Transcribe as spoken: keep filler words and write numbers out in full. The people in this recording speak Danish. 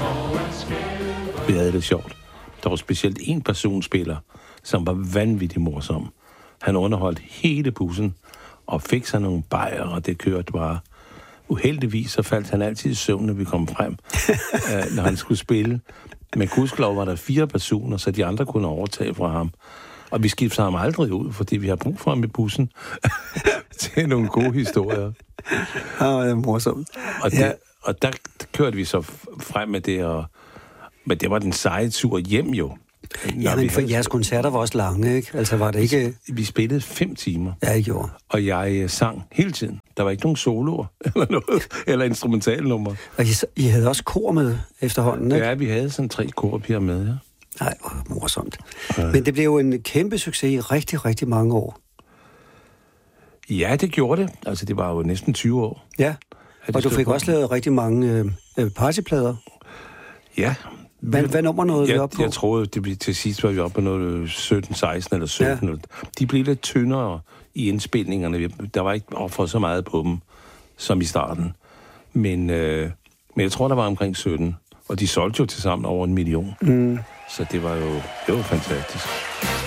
Vi havde det sjovt. Der var specielt en personspiller, som var vanvittigt morsom. Han underholdt hele bussen og fik sig nogle bajer, og det kørte bare. Uheldigvis så faldt han altid i søvn, når vi kom frem, øh, når han skulle spille. Men gudskelov var der fire personer, så de andre kunne overtage fra ham. Og vi skiftede ham aldrig ud, fordi vi har brug for ham i bussen til nogle gode historier. Ja, det er morsomt. Og, det, ja. og der kørte vi så frem med det, og, men det var den seje tur hjem jo. Ja, men for havde... jeres koncerter var også lange, ikke? Altså var det ikke... Vi spillede fem timer. Ja, det gjorde. Og jeg sang hele tiden. Der var ikke nogen soloer eller noget, eller instrumentalnummer. Og I, I havde også kor med efterhånden, ikke? Ja, vi havde sådan tre korpiger med, ja. Nej, morsomt. Ja. Men det blev jo en kæmpe succes i rigtig, rigtig mange år. Ja, det gjorde det. Altså, det var jo næsten tyve år. Ja, og du fik også lavet rigtig mange øh, partyplader. Ja. Hvad, hvad nummer nåede jeg, vi op på? Jeg troede, det, til sidst var vi oppe på noget sytten, seksten eller sytten. Ja. De blev lidt tyndere i indspilningerne. Der var ikke offret så meget på dem, som i starten. Men, øh, men jeg tror, der var omkring sytten. Og de solgte jo til sammen over en million. Mm. Så det var jo det var fantastisk.